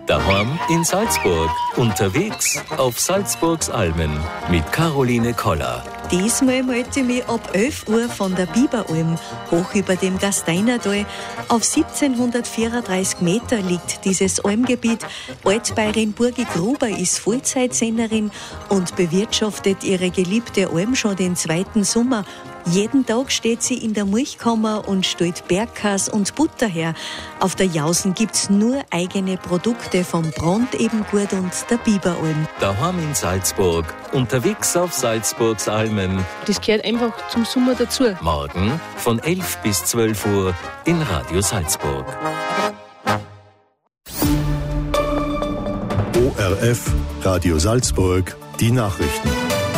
Daheim in Salzburg. Unterwegs auf Salzburgs Almen mit Caroline Koller. Diesmal melde ich mich ab 11 Uhr von der Biberalm. Hoch über dem Gasteinertal. Auf 1734 Meter liegt dieses Almgebiet. Altbäuerin Burgi Gruber ist Vollzeitsennerin und bewirtschaftet ihre geliebte Alm schon den zweiten Sommer. Jeden Tag steht sie in der Milchkammer und stellt Bergkäse und Butter her. Auf der Jausen gibt's nur eigene Produkte vom Brand-Ebengut und der Biberalm. Daheim in Salzburg. Unterwegs auf Salzburgs Almen. Das gehört einfach zum Sommer dazu. Morgen von 11 bis 12 Uhr in Radio Salzburg. ORF, Radio Salzburg, die Nachrichten.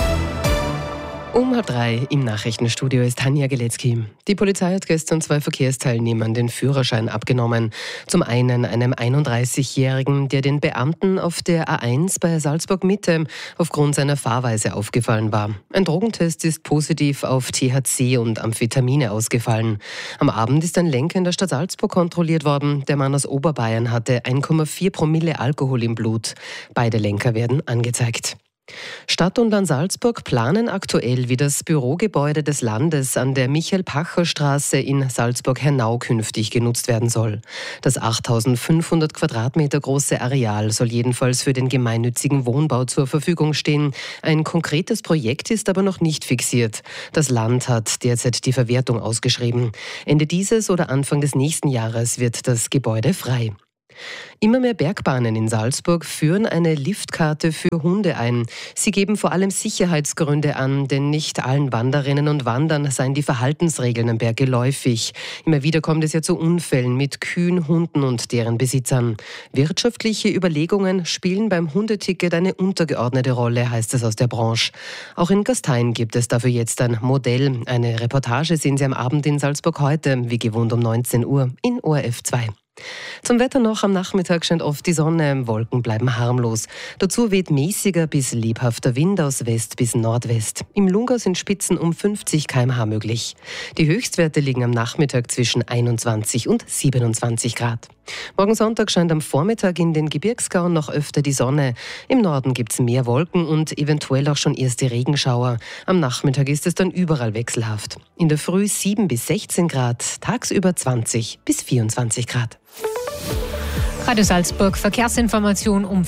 Um 2:30 im Nachrichtenstudio ist Tanja Geletzky. Die Polizei hat gestern 2 Verkehrsteilnehmern den Führerschein abgenommen. Zum einen einem 31-Jährigen, der den Beamten auf der A1 bei Salzburg Mitte aufgrund seiner Fahrweise aufgefallen war. Ein Drogentest ist positiv auf THC und Amphetamine ausgefallen. Am Abend ist ein Lenker in der Stadt Salzburg kontrolliert worden. Der Mann aus Oberbayern hatte 1,4 Promille Alkohol im Blut. Beide Lenker werden angezeigt. Stadt und Land Salzburg planen aktuell, wie das Bürogebäude des Landes an der Michael-Pacher-Straße in Salzburg-Hernau künftig genutzt werden soll. Das 8500 Quadratmeter große Areal soll jedenfalls für den gemeinnützigen Wohnbau zur Verfügung stehen. Ein konkretes Projekt ist aber noch nicht fixiert. Das Land hat derzeit die Verwertung ausgeschrieben. Ende dieses oder Anfang des nächsten Jahres wird das Gebäude frei. Immer mehr Bergbahnen in Salzburg führen eine Liftkarte für Hunde ein. Sie geben vor allem Sicherheitsgründe an, denn nicht allen Wanderinnen und Wandern seien die Verhaltensregeln am Berg geläufig. Immer wieder kommt es ja zu Unfällen mit Kühen, Hunden und deren Besitzern. Wirtschaftliche Überlegungen spielen beim Hundeticket eine untergeordnete Rolle, heißt es aus der Branche. Auch in Gastein gibt es dafür jetzt ein Modell. Eine Reportage sehen Sie am Abend in Salzburg heute, wie gewohnt um 19 Uhr in ORF 2. Zum Wetter noch: am Nachmittag scheint oft die Sonne, Wolken bleiben harmlos. Dazu weht mäßiger bis lebhafter Wind aus West bis Nordwest. Im Lungau sind Spitzen um 50 km/h möglich. Die Höchstwerte liegen am Nachmittag zwischen 21 und 27 Grad. Morgen Sonntag scheint am Vormittag in den Gebirgsgauen noch öfter die Sonne. Im Norden gibt es mehr Wolken und eventuell auch schon erste Regenschauer. Am Nachmittag ist es dann überall wechselhaft. In der Früh 7 bis 16 Grad, tagsüber 20 bis 24 Grad. Radio Salzburg, Verkehrsinformation um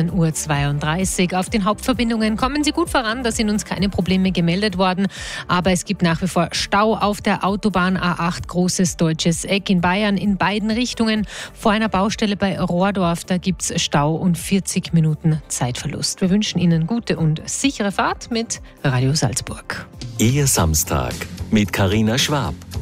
14.32 Uhr. Auf den Hauptverbindungen kommen Sie gut voran, da sind uns keine Probleme gemeldet worden. Aber es gibt nach wie vor Stau auf der Autobahn A8 Großes Deutsches Eck in Bayern in beiden Richtungen. Vor einer Baustelle bei Rohrdorf, da gibt es Stau und 40 Minuten Zeitverlust. Wir wünschen Ihnen gute und sichere Fahrt mit Radio Salzburg. Ihr Samstag mit Carina Schwab.